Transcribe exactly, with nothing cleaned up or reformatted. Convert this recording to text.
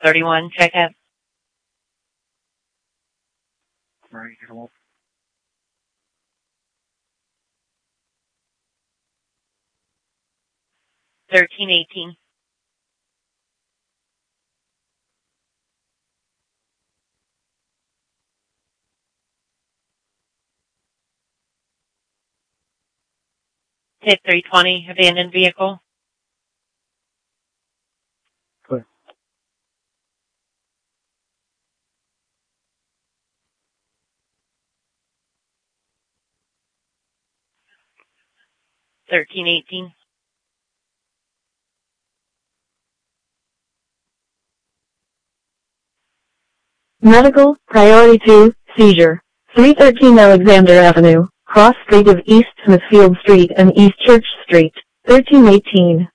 thirty-one, check out. Right, hello. thirteen eighteen. Hit three twenty, abandoned vehicle. Clear. thirteen eighteen. Medical, priority two, seizure. three thirteen Alexander Avenue, cross street of East Smithfield Street and East Church Street, thirteen eighteen.